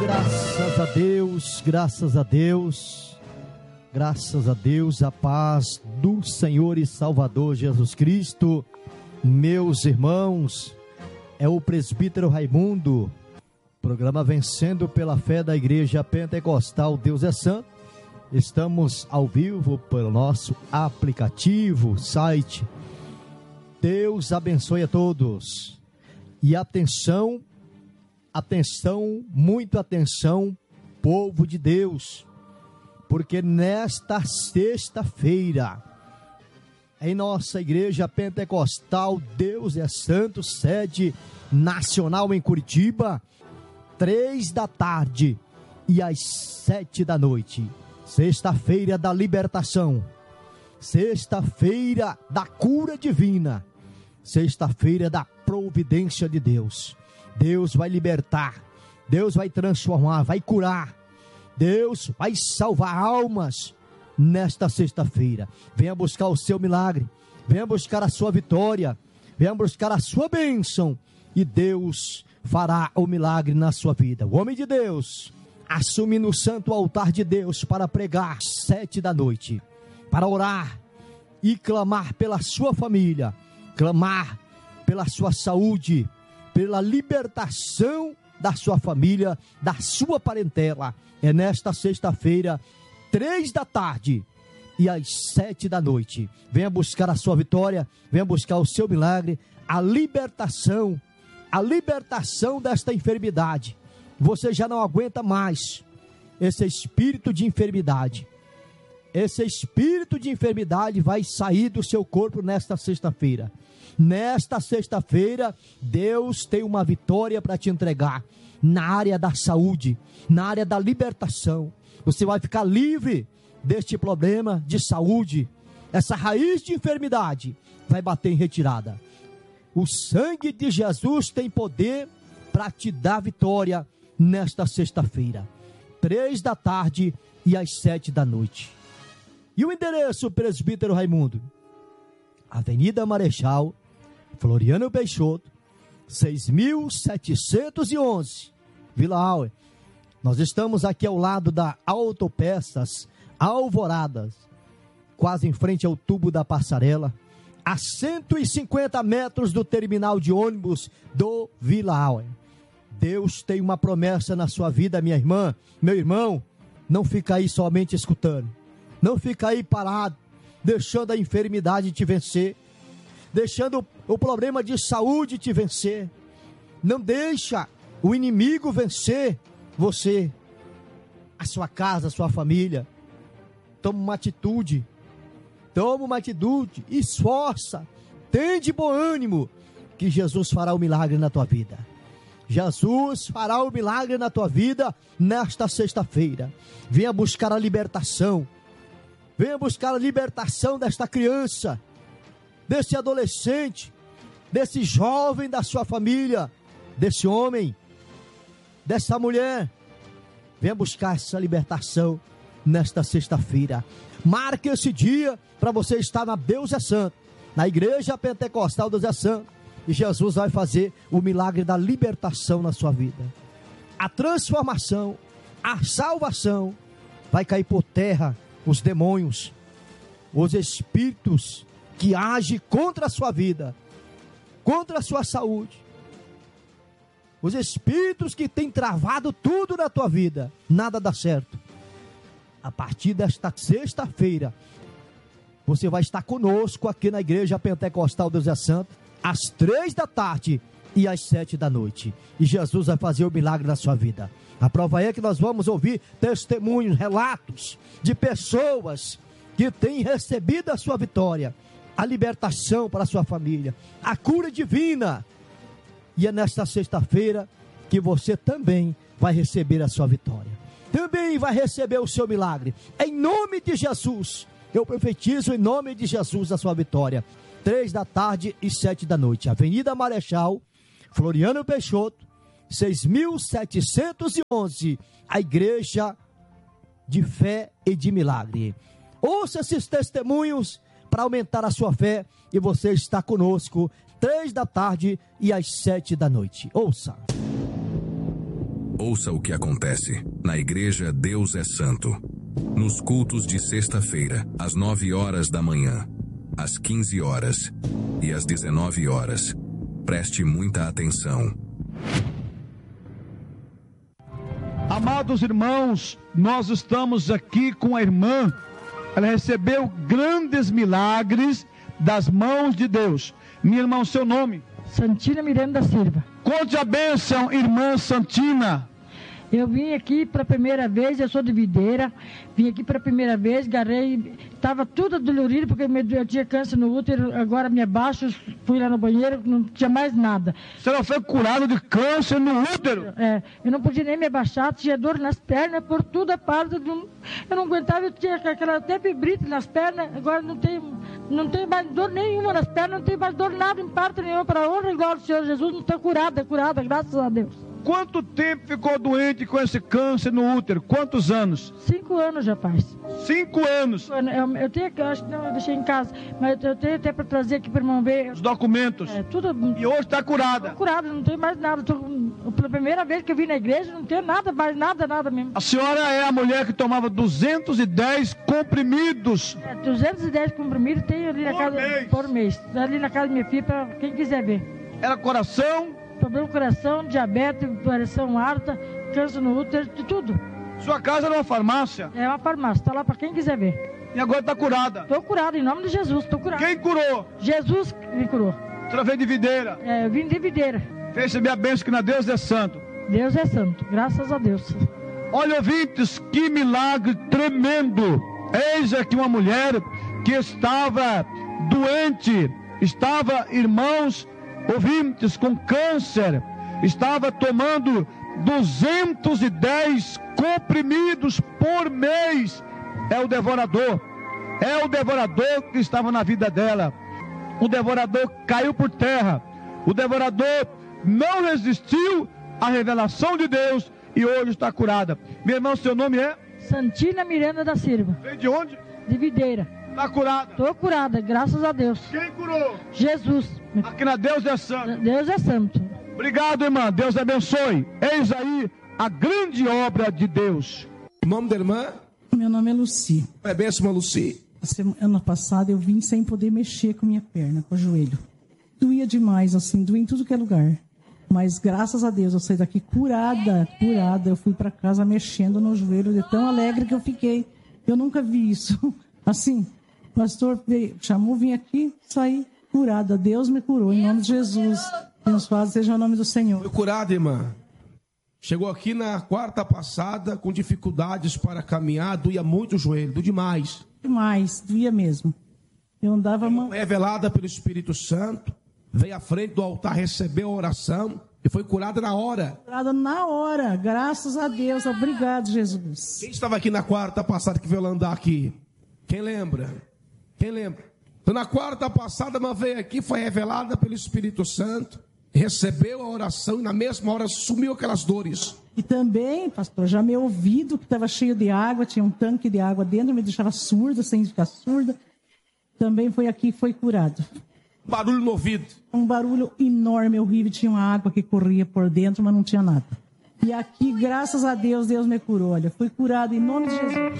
Graças a Deus, graças a Deus, graças a Deus, a paz do Senhor e Salvador Jesus Cristo. Meus irmãos, é o presbítero Raimundo, programa Vencendo pela Fé da Igreja Pentecostal Deus é Santo. Estamos ao vivo pelo nosso aplicativo, site. Deus abençoe a todos. E atenção, muita atenção, povo de Deus, porque nesta sexta-feira, em nossa igreja pentecostal Deus é Santo, sede nacional em Curitiba, 3 da tarde e às 7 da noite, sexta-feira da libertação, sexta-feira da cura divina, sexta-feira da providência de Deus. Deus vai libertar, Deus vai transformar, vai curar, Deus vai salvar almas nesta sexta-feira. Venha buscar o seu milagre, venha buscar a sua vitória, venha buscar a sua bênção, e Deus fará o milagre na sua vida. O homem de Deus assume no santo altar de Deus para pregar 7 da noite, para orar e clamar pela sua família, clamar pela sua saúde, pela libertação da sua família, da sua parentela. É nesta sexta-feira, 3 da tarde e às 7 da noite. Venha buscar a sua vitória, venha buscar o seu milagre, a libertação desta enfermidade. Você já não aguenta mais esse espírito de enfermidade. Esse espírito de enfermidade vai sair do seu corpo nesta sexta-feira. Nesta sexta-feira, Deus tem uma vitória para te entregar na área da saúde, na área da libertação. Você vai ficar livre deste problema de saúde. Essa raiz de enfermidade vai bater em retirada. O sangue de Jesus tem poder para te dar vitória nesta sexta-feira, 3 da tarde e às 7 da noite. E o endereço, presbítero Raimundo? Avenida Marechal Floriano Peixoto, 6.711, Vila Auer. Nós estamos aqui ao lado da Autopeças Alvoradas, quase em frente ao tubo da passarela, a 150 metros do terminal de ônibus do Vila Auer. Deus tem uma promessa na sua vida, minha irmã, meu irmão. Não fica aí somente escutando, não fica aí parado, deixando a enfermidade te vencer, deixando o problema de saúde te vencer. Não deixa o inimigo vencer você, a sua casa, a sua família. Toma uma atitude, esforça, tem de bom ânimo, que Jesus fará o milagre na tua vida. Jesus fará o milagre na tua vida nesta sexta-feira. Venha buscar a libertação, venha buscar a libertação desta criança, desse adolescente, desse jovem da sua família, desse homem, dessa mulher. Venha buscar essa libertação nesta sexta-feira. Marque esse dia para você estar na Deus é Santo, na Igreja Pentecostal Deus é Santo, e Jesus vai fazer o milagre da libertação na sua vida. A transformação, a salvação, vai cair por terra os demônios, os espíritos que age contra a sua vida, contra a sua saúde, os espíritos que têm travado tudo na tua vida, nada dá certo. A partir desta sexta-feira, você vai estar conosco aqui na Igreja Pentecostal Deus é Santo, às 3 da tarde e às 7 da noite, e Jesus vai fazer o milagre na sua vida. A prova é que nós vamos ouvir testemunhos, relatos de pessoas que têm recebido a sua vitória, a libertação para a sua família, a cura divina. E é nesta sexta-feira que você também vai receber a sua vitória, também vai receber o seu milagre. Em nome de Jesus, eu profetizo em nome de Jesus a sua vitória. 3 da tarde e 7 da noite, Avenida Marechal Floriano Peixoto, 6.711, a Igreja de Fé e de Milagre. Ouça esses testemunhos para aumentar a sua fé, e você está conosco 3 da tarde e às 7 da noite. Ouça. Ouça o que acontece na Igreja Deus é Santo. Nos cultos de sexta-feira, às 9 horas da manhã, às 15 horas e às 19 horas. Preste muita atenção. Amados irmãos, nós estamos aqui com a irmã. Ela recebeu grandes milagres das mãos de Deus. Minha irmã, o seu nome? Santina Miranda da Silva. Conte a bênção, irmã Santina. Eu vim aqui para a primeira vez, eu sou de Videira, vim aqui para a primeira vez, garrei, estava tudo dolorido porque eu tinha câncer no útero, agora me abaixo, fui lá no banheiro, não tinha mais nada. Você não foi curado de câncer no útero? Eu não podia nem me abaixar, tinha dor nas pernas, por toda a parte, eu não aguentava, eu tinha aquela até fibrite nas pernas, agora não tem mais dor nenhuma nas pernas, não tem mais dor nada em parte nenhuma, para honra e glória do Senhor Jesus, não estou curada, graças a Deus. Quanto tempo ficou doente com esse câncer no útero? Quantos anos? 5 anos já faz. 5 anos? Eu tenho que, acho que não, eu deixei em casa, mas eu tenho até para trazer aqui para irmão ver. Os documentos? Tudo. E hoje está curada? Estou curada, não tenho mais nada. Pela primeira vez que eu vim na igreja, não tenho nada, mais nada mesmo. A senhora é a mulher que tomava 210 comprimidos? 210 comprimidos tem ali na casa. Por mês. Ali na casa da minha filha, para quem quiser ver. Era coração? Problema no coração, diabetes, pressão alta, câncer no útero, de tudo. Sua casa era uma farmácia? É uma farmácia, está lá para quem quiser ver. E agora está curada? Estou curada, em nome de Jesus, estou curada. Quem curou? Jesus me curou. Você veio de Videira? Eu vim de Videira. Fez receber a bênção que na Deus é santo. Deus é santo, graças a Deus. Olha, ouvintes, que milagre tremendo. Eis aqui uma mulher que estava doente, irmãos, ouvintes, com câncer, estava tomando 210 comprimidos por mês. É o devorador que estava na vida dela. O devorador caiu por terra. O devorador não resistiu à revelação de Deus e hoje está curada. Meu irmão, seu nome é? Santina Miranda da Silva. Vem de onde? De Videira. Está curada? Estou curada, graças a Deus. Quem curou? Jesus. Aqui na Deus é Santo. Deus é santo. Obrigado, irmã. Deus abençoe. Eis aí a grande obra de Deus. O nome da irmã? Meu nome é Luci. É benção, Luci. Ano passado eu vim sem poder mexer com minha perna, com o joelho. Doía demais, assim, doía em tudo que é lugar. Mas graças a Deus eu saí daqui curada. Eu fui para casa mexendo no joelho, de tão alegre que eu fiquei. Eu nunca vi isso. Assim, o pastor chamou, vim aqui, saí curada. Deus me curou, em nome de Jesus. Abençoado seja o nome do Senhor. Foi curada, irmã. Chegou aqui na quarta passada com dificuldades para caminhar, doía muito o joelho, doía demais. Demais, doía mesmo. Eu andava... Revelada pelo Espírito Santo, veio à frente do altar, recebeu a oração e foi curada na hora. Curada na hora, graças a Deus. Obrigado, Jesus. Quem estava aqui na quarta passada que veio andar aqui? Quem lembra? Quem lembra? Então, na quarta passada, ela veio aqui, foi revelada pelo Espírito Santo, recebeu a oração e na mesma hora sumiu aquelas dores. E também, pastor, já meu ouvido que estava cheio de água, tinha um tanque de água dentro, me deixava surda, sem ficar surda. Também foi aqui, foi curado. Barulho no ouvido. Um barulho enorme, horrível, tinha uma água que corria por dentro, mas não tinha nada. E aqui, graças a Deus, Deus me curou. Olha, fui curado em nome de Jesus.